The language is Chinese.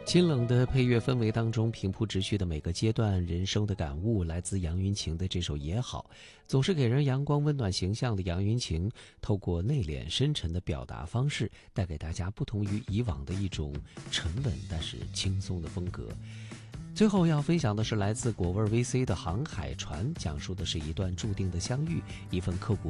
清冷的配乐氛围当中，平铺直叙的每个阶段人生的感悟，来自杨云晴的这首《也好》，总是给人阳光温暖形象的杨云晴，透过内敛深沉的表达方式，带给大家不同于以往的一种沉稳但是轻松的风格。最后要分享的是来自果味 VC 的《航海船》，讲述的是一段注定的相遇，一份刻骨